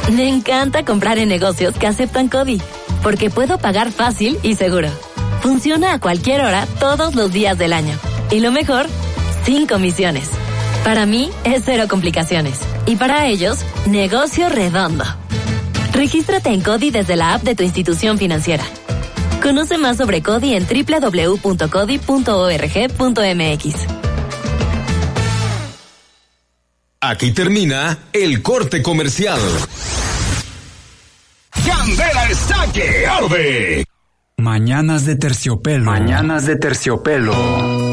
Me encanta comprar en negocios que aceptan CODI, porque puedo pagar fácil y seguro. Funciona a cualquier hora, todos los días del año. Y lo mejor, sin comisiones. Para mí, es cero complicaciones. Y para ellos, negocio redondo. Regístrate en CODI desde la app de tu institución financiera. Conoce más sobre CODI en www.codi.org.mx. Aquí termina el corte comercial. Candela está que arde. Mañanas de terciopelo. Mañanas de terciopelo.